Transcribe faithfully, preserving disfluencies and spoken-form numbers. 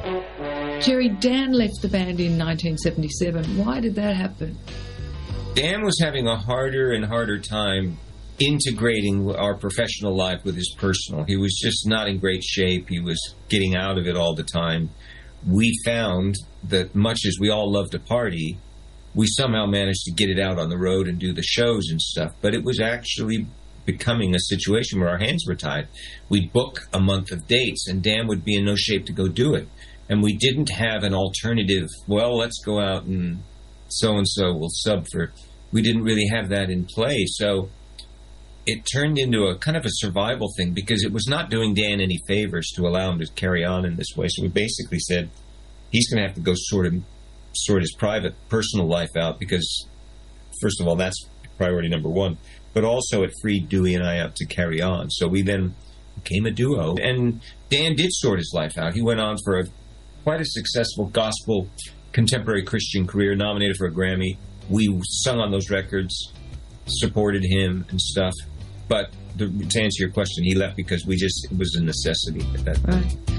Jerry, Dan left the band in nineteen seventy-seven. Why did that happen? Dan was having a harder and harder time integrating our professional life with his personal. He was just not in great shape. He was getting out of it all the time. We found that much as we all love to party, we somehow managed to get it out on the road and do the shows and stuff. But it was actually becoming a situation where our hands were tied. We'd book a month of dates, and Dan would be in no shape to go do it. And we didn't have an alternative, well, let's go out and so-and-so will sub for... We didn't really have that in play. So it turned into a kind of a survival thing because it was not doing Dan any favors to allow him to carry on in this way. So we basically said, he's going to have to go sort of sort his private, personal life out because, first of all, that's priority number one. But also it freed Dewey and I up to carry on. So we then became a duo. And Dan did sort his life out. He went on for a quite a successful gospel contemporary Christian career, nominated for a Grammy. We sung on those records, supported him and stuff. But the, to answer your question, he left because we just, it was a necessity at that point. Right.